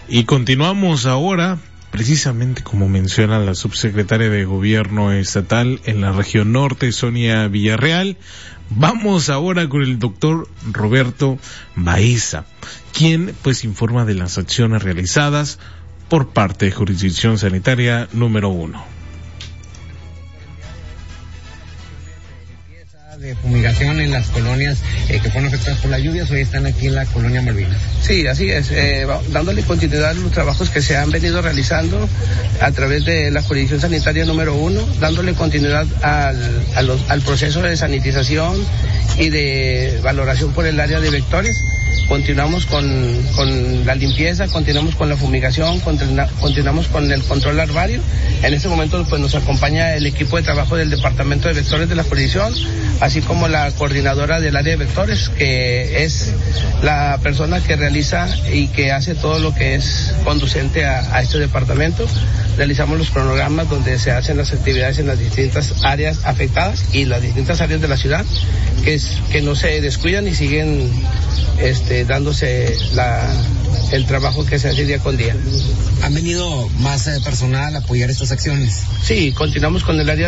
Y continuamos ahora, precisamente como menciona la subsecretaria de Gobierno Estatal en la región norte, Sonia Villarreal. Vamos ahora con el doctor Roberto Baeza, quien pues informa de las acciones realizadas por parte de Jurisdicción Sanitaria número 1. De fumigación en las colonias que fueron afectadas por las lluvias, hoy están aquí en la colonia Malvinas. Sí, así es, dándole continuidad a los trabajos que se han venido realizando a través de la Jurisdicción Sanitaria número 1, dándole continuidad al proceso de sanitización y de valoración por el área de vectores. Continuamos con la limpieza, continuamos con la fumigación, continuamos con el control larvario. En este momento pues nos acompaña el equipo de trabajo del Departamento de Vectores de la jurisdicción, así como la coordinadora del área de vectores, que es la persona que realiza y que hace todo lo que es conducente a este departamento. Realizamos los cronogramas donde se hacen las actividades en las distintas áreas afectadas y las distintas áreas de la ciudad, que no se descuidan y siguen dándose el trabajo que se hace día con día. ¿Han venido más personal a apoyar estas acciones? Sí, continuamos con el área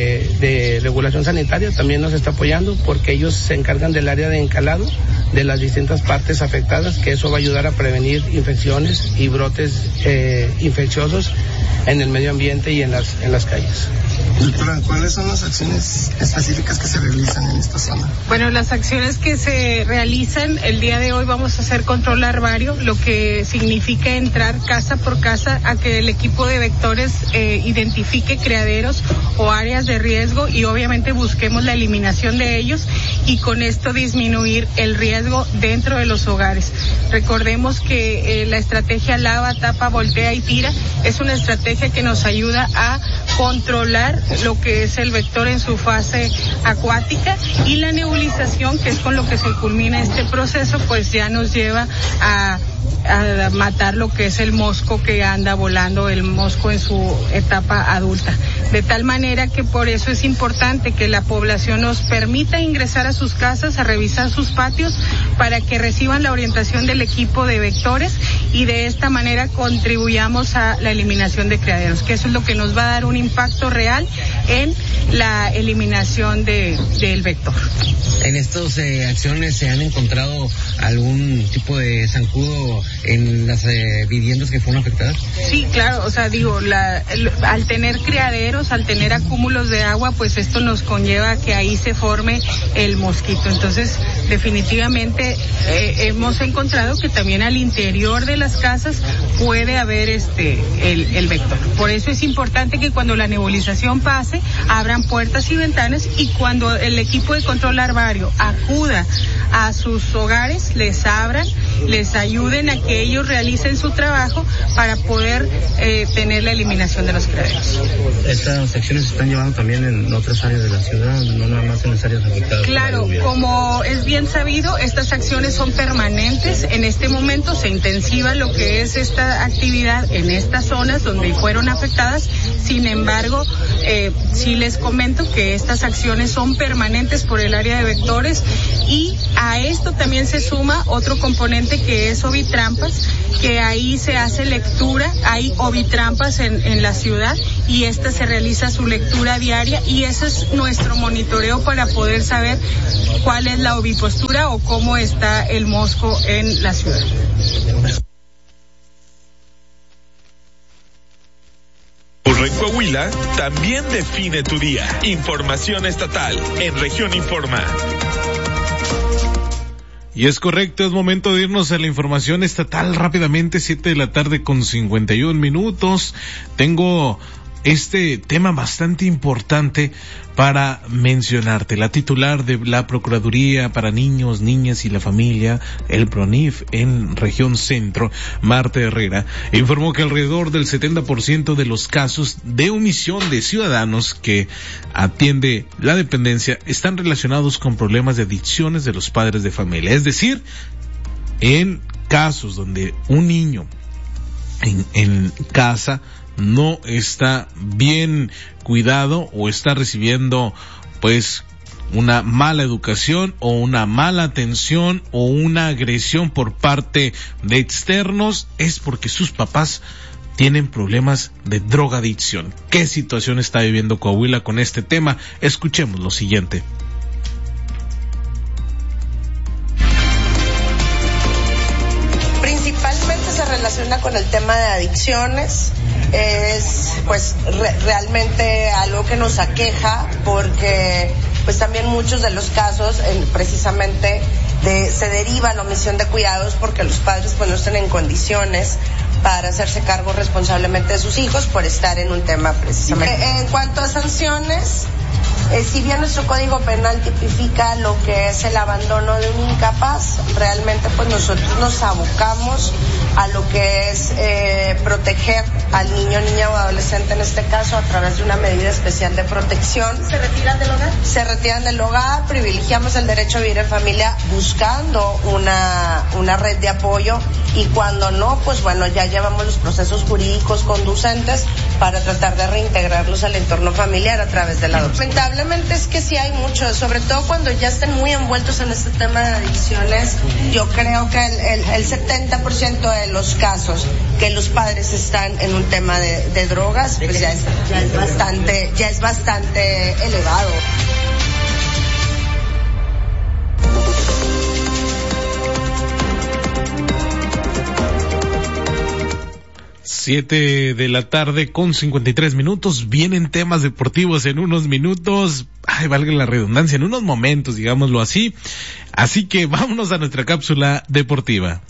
de regulación sanitaria, también nos está apoyando porque ellos se encargan del área de encalado de las distintas partes afectadas, que eso va a ayudar a prevenir infecciones y brotes infecciosos en el medio ambiente y en las calles. Doctora, ¿cuáles son las acciones específicas que se realizan en esta zona? Bueno, las acciones que se realizan el día de hoy, vamos a hacer control larvario, lo que significa entrar casa por casa a que el equipo de vectores identifique criaderos o áreas de riesgo y obviamente busquemos la eliminación de ellos y con esto disminuir el riesgo dentro de los hogares. Recordemos que la estrategia lava, tapa, voltea y tira es una estrategia que nos ayuda a controlar lo que es el vector en su fase acuática, y la nebulización, que es con lo que se culmina este proceso, pues ya nos lleva a matar lo que es el mosco que anda volando, el mosco en su etapa adulta. De tal manera que por eso es importante que la población nos permita ingresar a sus casas, a revisar sus patios, para que reciban la orientación del equipo de vectores y de esta manera contribuyamos a la eliminación de criaderos, que eso es lo que nos va a dar un impacto real en la eliminación del vector. ¿En estas acciones se han encontrado algún tipo de zancudo en las viviendas que fueron afectadas? Sí, claro, o sea, digo, al tener criaderos, al tener acúmulos de agua, pues esto nos conlleva que ahí se forme el mosquito. Entonces, definitivamente hemos encontrado que también al interior de las casas puede haber el vector. Por eso es importante que cuando la nebulización pase, abran puertas y ventanas, y cuando el equipo de control larvario acuda a sus hogares, les abran, les ayuden a que ellos realicen su trabajo para poder tener la eliminación de los criaderos. Estas acciones se están llevando también en otras áreas de la ciudad, no nada más en las áreas afectadas. Claro, como es bien sabido, estas acciones son permanentes. En este momento se intensiva lo que es esta actividad en estas zonas donde fueron afectadas. Sin embargo, sí les comento que estas acciones son permanentes por el área de vectores, y a esto también se suma otro componente que es ovitrampas, que ahí se hace lectura, hay ovitrampas en la ciudad y esta se realiza su lectura diaria, y ese es nuestro monitoreo para poder saber cuál es la ovipostura o cómo está el mosco en la ciudad. En Coahuila también define tu día. Información estatal en Región Informa. Y es correcto, es momento de irnos a la información estatal rápidamente, 7:51 p.m. Tengo este tema bastante importante para mencionarte. La titular de la Procuraduría para Niños, Niñas y la Familia, el PRONIF, en Región Centro, Marta Herrera, informó que alrededor del 70% de los casos de omisión de ciudadanos que atiende la dependencia están relacionados con problemas de adicciones de los padres de familia. Es decir, en casos donde un niño en casa no está bien cuidado o está recibiendo pues una mala educación o una mala atención o una agresión por parte de externos, es porque sus papás tienen problemas de drogadicción. ¿Qué situación está viviendo Coahuila con este tema? Escuchemos lo siguiente. Principalmente se relaciona con el tema de adicciones. Es pues realmente algo que nos aqueja, porque pues también muchos de los casos precisamente se deriva la omisión de cuidados porque los padres pues no están en condiciones para hacerse cargo responsablemente de sus hijos por estar en un tema precisamente. En cuanto a sanciones, si bien nuestro Código Penal tipifica lo que es el abandono de un incapaz, realmente pues nosotros nos abocamos a lo que es proteger al niño, niña o adolescente en este caso a través de una medida especial de protección. ¿Se retiran del hogar? Se retiran del hogar, privilegiamos el derecho a vivir en familia buscando una red de apoyo, y cuando no, pues bueno, ya llevamos los procesos jurídicos conducentes para tratar de reintegrarlos al entorno familiar a través de la adopción. Lamentablemente es que sí hay mucho, sobre todo cuando ya estén muy envueltos en este tema de adicciones. Yo creo que el 70% de los casos que los padres están en un tema de drogas, pues ya es bastante elevado. 7 de la tarde con 53 minutos. Vienen temas deportivos en unos minutos. Ay, valga la redundancia, en unos momentos, digámoslo así. Así que vámonos a nuestra cápsula deportiva.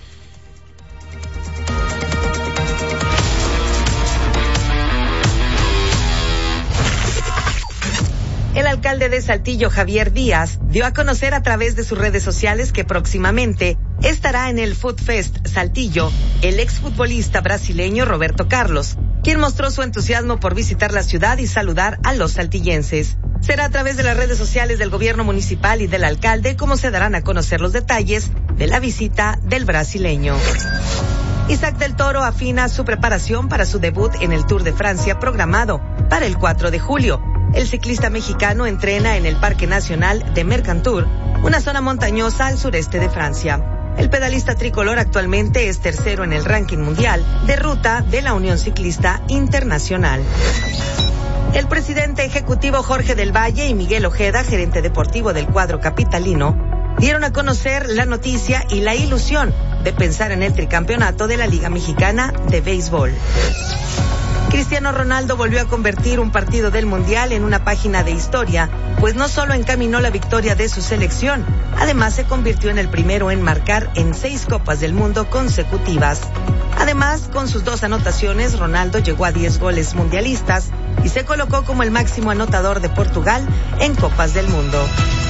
El alcalde de Saltillo, Javier Díaz, dio a conocer a través de sus redes sociales que próximamente estará en el Food Fest Saltillo el exfutbolista brasileño Roberto Carlos, quien mostró su entusiasmo por visitar la ciudad y saludar a los saltillenses. Será a través de las redes sociales del gobierno municipal y del alcalde como se darán a conocer los detalles de la visita del brasileño. Isaac del Toro afina su preparación para su debut en el Tour de Francia programado para el 4 de julio. El ciclista mexicano entrena en el Parque Nacional de Mercantour, una zona montañosa al sureste de Francia. El pedalista tricolor actualmente es tercero en el ranking mundial de ruta de la Unión Ciclista Internacional. El presidente ejecutivo Jorge del Valle y Miguel Ojeda, gerente deportivo del cuadro capitalino, dieron a conocer la noticia y la ilusión de pensar en el tricampeonato de la Liga Mexicana de Béisbol. Cristiano Ronaldo volvió a convertir un partido del Mundial en una página de historia, pues no solo encaminó la victoria de su selección, además se convirtió en el primero en marcar en 6 Copas del Mundo consecutivas. Además, con sus 2 anotaciones, Ronaldo llegó a 10 goles mundialistas y se colocó como el máximo anotador de Portugal en Copas del Mundo.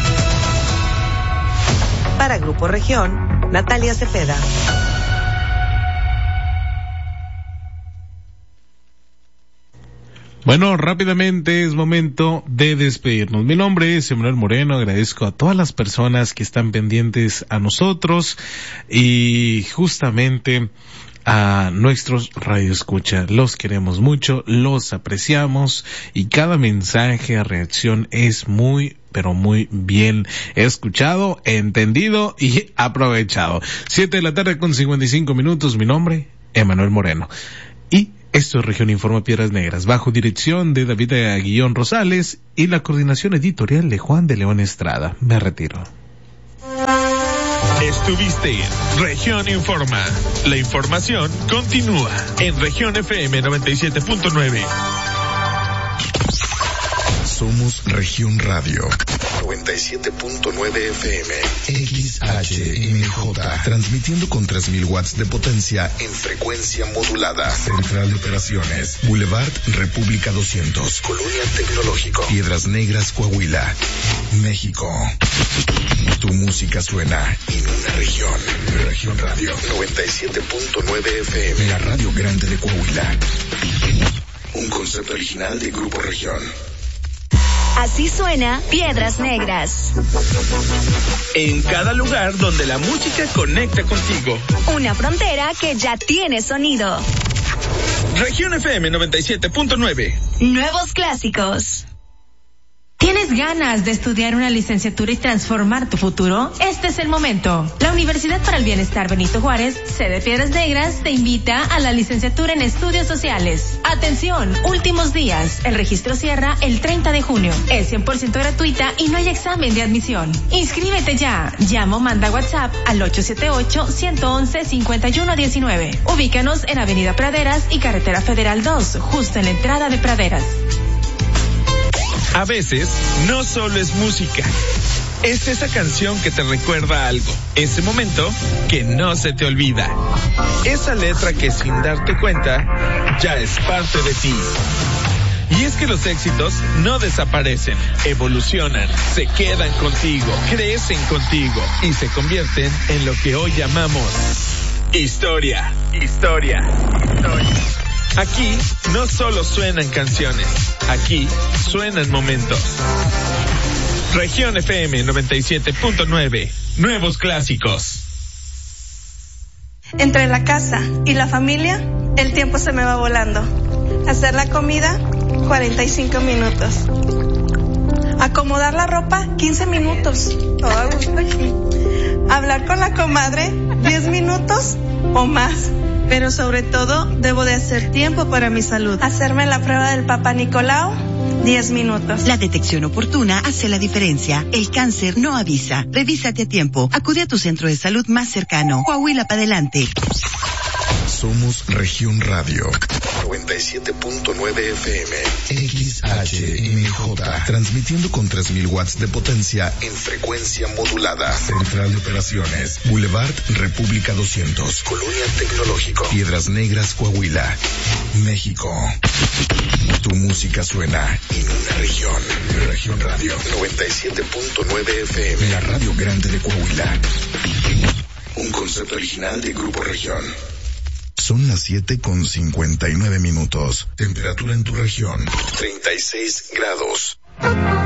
Para Grupo Región, Natalia Cepeda. Bueno, rápidamente es momento de despedirnos. Mi nombre es Emanuel Moreno, agradezco a todas las personas que están pendientes a nosotros y justamente a nuestros radioescucha. Los queremos mucho, los apreciamos y cada mensaje, reacción es muy, pero muy bien escuchado, entendido y aprovechado. 7 de la tarde con 55 minutos. Mi nombre, Emanuel Moreno. Y esto es Región Informa Piedras Negras, bajo dirección de David Aguillón Rosales y la coordinación editorial de Juan de León Estrada. Me retiro. Estuviste en Región Informa. La información continúa en Región FM 97.9. Somos Región Radio 97.9 FM XHMJ, transmitiendo con 3000 watts de potencia en frecuencia modulada. Central de Operaciones, Boulevard República 200, Colonia Tecnológico, Piedras Negras, Coahuila, México. Tu música suena en una región. Región Radio 97.9 FM, la radio grande de Coahuila. Un concepto original de Grupo Región. Así suena Piedras Negras. En cada lugar donde la música conecta contigo. Una frontera que ya tiene sonido. Región FM 97.9. Nuevos clásicos. ¿Tienes ganas de estudiar una licenciatura y transformar tu futuro? Este es el momento. La Universidad para el Bienestar Benito Juárez, sede Piedras Negras, te invita a la licenciatura en Estudios Sociales. Atención, últimos días. El registro cierra el 30 de junio. Es 100% gratuita y no hay examen de admisión. Inscríbete ya. Llama o manda WhatsApp al 878-111-5119. Ubícanos en Avenida Praderas y Carretera Federal 2, justo en la entrada de Praderas. A veces, no solo es música. Es esa canción que te recuerda algo. Ese momento que no se te olvida. Esa letra que sin darte cuenta, ya es parte de ti. Y es que los éxitos no desaparecen, evolucionan, se quedan contigo, crecen contigo y se convierten en lo que hoy llamamos historia. Historia. Aquí no solo suenan canciones, aquí suenan momentos. Región FM 97.9, nuevos clásicos. Entre la casa y la familia, el tiempo se me va volando. Hacer la comida, 45 minutos. Acomodar la ropa, 15 minutos. Todo a gusto aquí. Hablar con la comadre, 10 minutos o más. Pero sobre todo, debo de hacer tiempo para mi salud. Hacerme la prueba del Papá Nicolau, 10 minutos. La detección oportuna hace la diferencia. El cáncer no avisa. Revísate a tiempo. Acude a tu centro de salud más cercano. Coahuila para adelante. Somos Región Radio 97.9 FM XHMJ, transmitiendo con 3000 watts de potencia en frecuencia modulada. Central de Operaciones, Boulevard República 200, Colonia Tecnológico, Piedras Negras, Coahuila, México. Tu música suena en una región. Región Radio 97.9 FM, la radio grande de Coahuila. Un concepto original de Grupo Región. Son las 7:59. Temperatura en tu región, 36 grados.